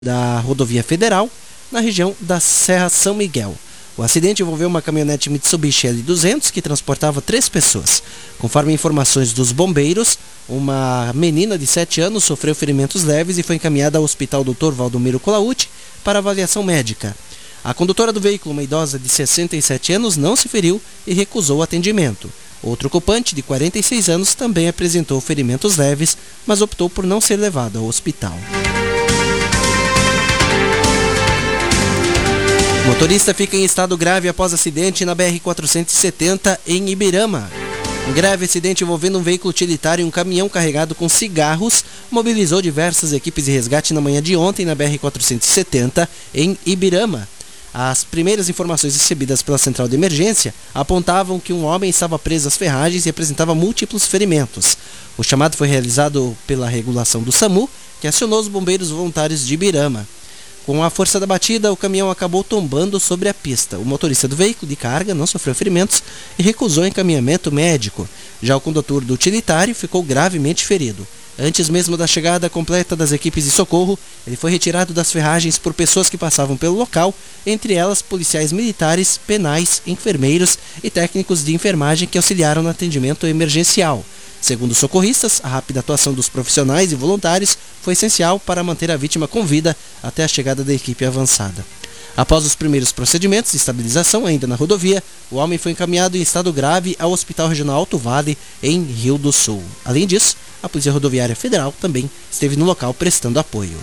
da rodovia federal, na região da Serra São Miguel. O acidente envolveu uma caminhonete Mitsubishi L200 que transportava 3 pessoas. Conforme informações dos bombeiros, uma menina de 7 anos sofreu ferimentos leves e foi encaminhada ao Hospital Dr. Valdomiro Colautti para avaliação médica. A condutora do veículo, uma idosa de 67 anos, não se feriu e recusou o atendimento. Outro ocupante, de 46 anos, também apresentou ferimentos leves, mas optou por não ser levado ao hospital. O motorista fica em estado grave após acidente na BR-470 em Ibirama. Um grave acidente envolvendo um veículo utilitário e um caminhão carregado com cigarros mobilizou diversas equipes de resgate na manhã de ontem na BR-470 em Ibirama. As primeiras informações recebidas pela central de emergência apontavam que um homem estava preso às ferragens e apresentava múltiplos ferimentos. O chamado foi realizado pela regulação do SAMU, que acionou os bombeiros voluntários de Ibirama. Com a força da batida, o caminhão acabou tombando sobre a pista. O motorista do veículo de carga não sofreu ferimentos e recusou encaminhamento médico. Já o condutor do utilitário ficou gravemente ferido. Antes mesmo da chegada completa das equipes de socorro, ele foi retirado das ferragens por pessoas que passavam pelo local, entre elas policiais militares, penais, enfermeiros e técnicos de enfermagem que auxiliaram no atendimento emergencial. Segundo os socorristas, a rápida atuação dos profissionais e voluntários foi essencial para manter a vítima com vida até a chegada da equipe avançada. Após os primeiros procedimentos de estabilização ainda na rodovia, o homem foi encaminhado em estado grave ao Hospital Regional Alto Vale, em Rio do Sul. Além disso, a Polícia Rodoviária Federal também esteve no local prestando apoio.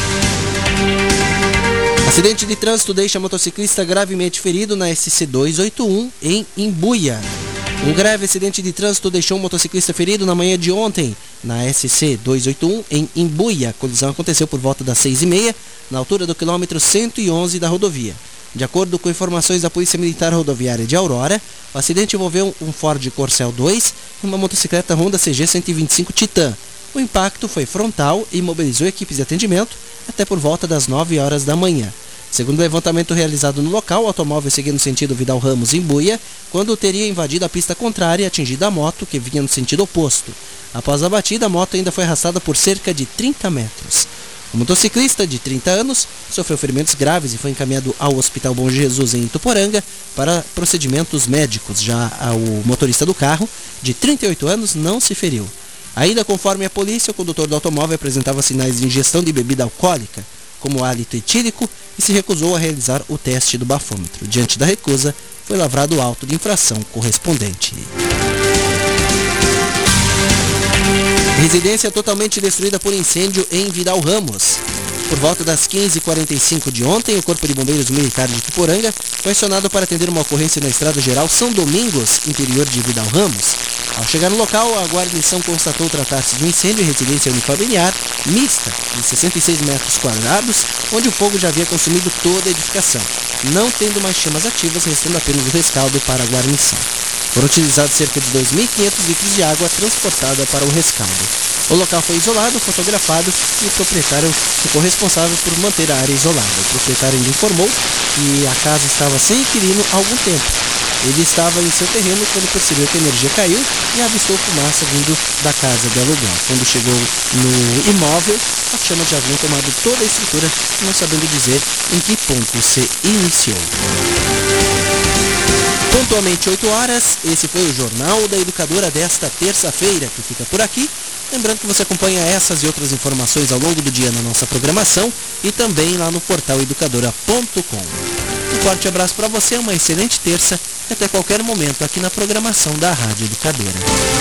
Acidente de trânsito deixa motociclista gravemente ferido na SC 281 em Imbuia. Um grave acidente de trânsito deixou um motociclista ferido na manhã de ontem, na SC 281, em Imbuia. A colisão aconteceu por volta das 6h30, na altura do quilômetro 111 da rodovia. De acordo com informações da Polícia Militar Rodoviária de Aurora, o acidente envolveu um Ford Corcel 2 e uma motocicleta Honda CG 125 Titan. O impacto foi frontal e mobilizou equipes de atendimento até por volta das 9 horas da manhã. Segundo o levantamento realizado no local, o automóvel seguia no sentido Vidal Ramos, em Buia, quando teria invadido a pista contrária e atingido a moto, que vinha no sentido oposto. Após a batida, a moto ainda foi arrastada por cerca de 30 metros. O motociclista, de 30 anos, sofreu ferimentos graves e foi encaminhado ao Hospital Bom Jesus, em Ituporanga, para procedimentos médicos. Já o motorista do carro, de 38 anos, não se feriu. Ainda conforme a polícia, o condutor do automóvel apresentava sinais de ingestão de bebida alcoólica, como hálito etílico, e se recusou a realizar o teste do bafômetro. Diante da recusa, foi lavrado o auto de infração correspondente. Residência totalmente destruída por incêndio em Vidal Ramos. Por volta das 15h45 de ontem, o Corpo de Bombeiros Militar de Ituporanga foi acionado para atender uma ocorrência na Estrada Geral São Domingos, interior de Vidal Ramos. Ao chegar no local, a guarnição constatou tratar-se de um incêndio em residência unifamiliar mista, de 66 metros quadrados, onde o fogo já havia consumido toda a edificação, não tendo mais chamas ativas, restando apenas o rescaldo para a guarnição. Foram utilizados cerca de 2.500 litros de água transportada para o rescaldo. O local foi isolado, fotografado e o proprietário ficou responsável por manter a área isolada. O proprietário ainda informou que a casa estava sem inquilino há algum tempo. Ele estava em seu terreno quando percebeu que a energia caiu e avistou fumaça vindo da casa de aluguel. Quando chegou no imóvel, as chamas já haviam tomado toda a estrutura, não sabendo dizer em que ponto se iniciou. Pontualmente 8 horas, esse foi o Jornal da Educadora desta terça-feira, que fica por aqui. Lembrando que você acompanha essas e outras informações ao longo do dia na nossa programação e também lá no portal educadora.com. Um forte abraço para você, uma excelente terça e até qualquer momento aqui na programação da Rádio Educadora.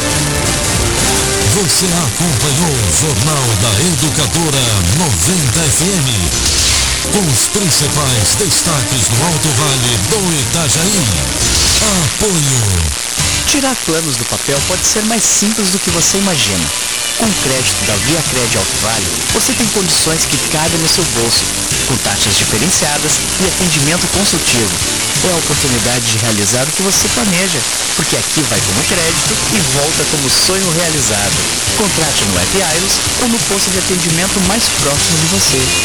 Você acompanhou o Jornal da Educadora 90 FM. Com os principais destaques do Alto Vale do Itajaí. Apoio. Tirar planos do papel pode ser mais simples do que você imagina. Com o crédito da Via Cred Alto Vale, você tem condições que cabem no seu bolso, com taxas diferenciadas e atendimento consultivo. É a oportunidade de realizar o que você planeja, porque aqui vai como crédito e volta como sonho realizado. Contrate no app Airos ou no posto de atendimento mais próximo de você.